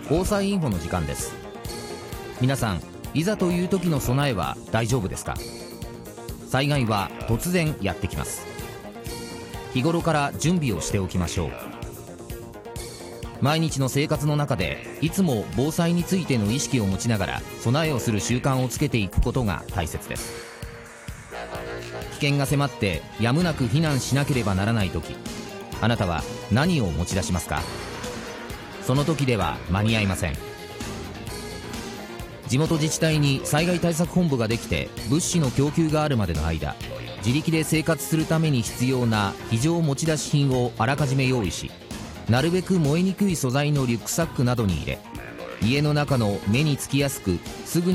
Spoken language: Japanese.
防災インフォの時間です。皆さん、いざという時の備えは大丈夫ですか？災害は突然やってきます。日頃から準備をしておきましょう。毎日の生活の中でいつも防災についての意識を持ちながら備えをする習慣をつけていくことが大切です。危険が迫ってやむなく避難しなければならない時、あなたは何を持ち出しますか？その時では間に合いません。地元自治体に災害対策本部ができて物資の供給があるまでの間、自力で生活するために必要な非常持ち出し品をあらかじめ用意し、なるべく燃えにくい素材のリュックサックなどに入れ、家の中の目につきやすくすぐに